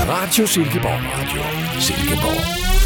Radio Silkeborg. Radio Silkeborg.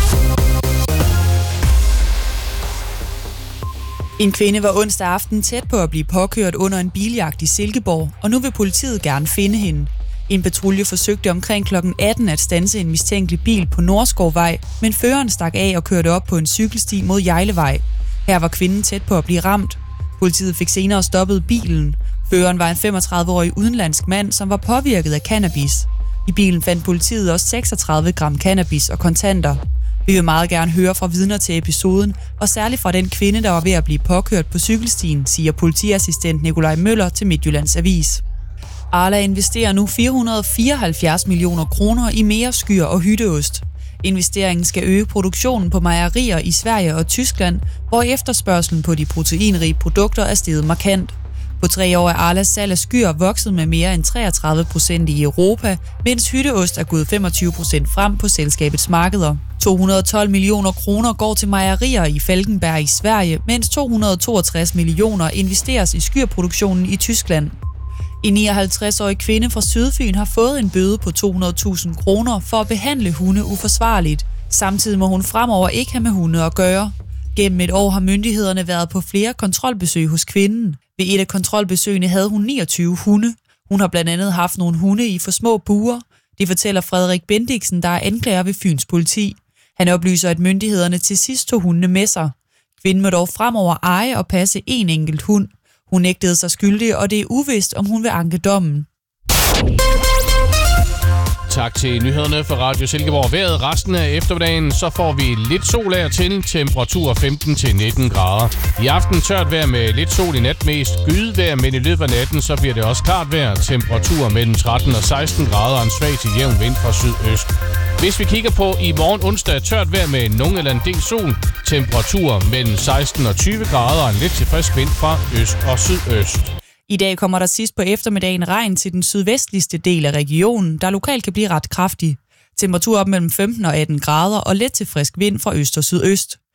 En kvinde var onsdag aften tæt på at blive påkørt under en biljagt i Silkeborg, og nu vil politiet gerne finde hende. En patrulje forsøgte omkring kl. 18 at standse en mistænkelig bil på Nordskovvej, men føreren stak af og kørte op på en cykelsti mod Jejlevej. Her var kvinden tæt på at blive ramt. Politiet fik senere stoppet bilen. Føreren var en 35-årig udenlandsk mand, som var påvirket af cannabis. I bilen fandt politiet også 36 gram cannabis og kontanter. Vi vil meget gerne høre fra vidner til episoden, og særligt fra den kvinde, der var ved at blive påkørt på cykelstien, siger politiassistent Nikolaj Møller til Midtjyllands Avis. Arla investerer nu 474 millioner kroner i mere skyr og hytteost. Investeringen skal øge produktionen på mejerier i Sverige og Tyskland, hvor efterspørgselen på de proteinrige produkter er steget markant. På 3 år er Arlas salg af skyr vokset med mere end 33% i Europa, mens hytteost er gået 25% frem på selskabets markeder. 212 millioner kroner går til mejerier i Falkenberg i Sverige, mens 262 millioner investeres i skyrproduktionen i Tyskland. En 59-årig kvinde fra Sydfyn har fået en bøde på 200.000 kroner for at behandle hunde uforsvarligt. Samtidig må hun fremover ikke have med hunde at gøre. Gennem et år har myndighederne været på flere kontrolbesøg hos kvinden. Ved et af kontrolbesøgene havde hun 29 hunde. Hun har blandt andet haft nogle hunde i for små buer. Det fortæller Frederik Bendiksen, der er anklager ved Fyns politi. Han oplyser, at myndighederne til sidst tog hundene med sig. Kvinden må dog fremover eje og passe en enkelt hund. Hun nægtede sig skyldig, og det er uvist, om hun vil anke dommen. Tak til nyhederne for Radio Silkeborg. Vejret resten af eftermiddagen, så får vi lidt sol af til, temperatur 15-19 grader. I aften tørt vejr med lidt sol i nat, mest gydevejr, men i løbet af natten, så bliver det også klart vejr. Temperatur mellem 13 og 16 grader og en svag til jævn vind fra sydøst. Hvis vi kigger på i morgen onsdag, tørt vejr med nogen eller en del sol. Temperatur mellem 16 og 20 grader og en lidt til frisk vind fra øst og sydøst. I dag kommer der sidst på eftermiddagen regn til den sydvestligste del af regionen, der lokalt kan blive ret kraftig. Temperatur op mellem 15 og 18 grader og let til frisk vind fra øst og sydøst.